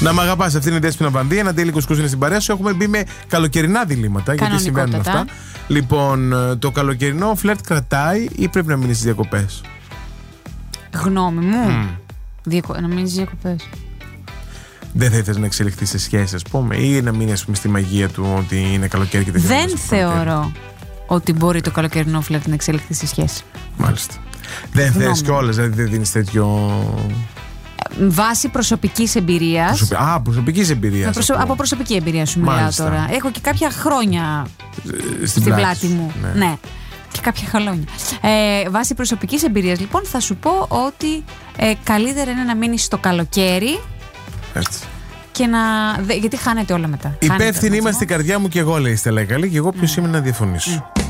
Να μ' αγαπάς, αυτή είναι η Δέσποινα Βανδύ. Ένα τέλειο κουσκούς είναι στην παρέα σου. Έχουμε μπει με καλοκαιρινά διλήμματα. Γιατί συμβαίνουν αυτά. Λοιπόν, το καλοκαιρινό φλερτ κρατάει ή πρέπει να μείνει στις διακοπές? Γνώμη μου. Να μείνει στις διακοπές. Δεν θα ήθελες να εξελιχθεί σε σχέση, ας πούμε, ή να μείνει, ας πούμε, στη μαγεία του ότι είναι καλοκαίρι και δεν θεωρώ ότι μπορεί το καλοκαιρινό φλερτ να εξελιχθεί σε σχέση. Μάλιστα. Δεν θες κιόλας, δηλαδή δεν δίνεις τέτοιο. Βάσει προσωπικής εμπειρίας. Προσωπικής εμπειρίας. Από προσωπική εμπειρία σου μιλάω τώρα. Έχω και κάποια χρόνια στην πλάτη μου. Ναι. Και κάποια χαλόνια. Βάσει προσωπικής εμπειρίας, λοιπόν, θα σου πω ότι καλύτερα είναι να μείνεις στο καλοκαίρι. Έτσι. Και γιατί χάνεται όλα μετά. Υπεύθυνοι είμαστε στην καρδιά μου και εγώ, λέει η Στέλλα Καλή, και εγώ ποιος είμαι να διαφωνήσω.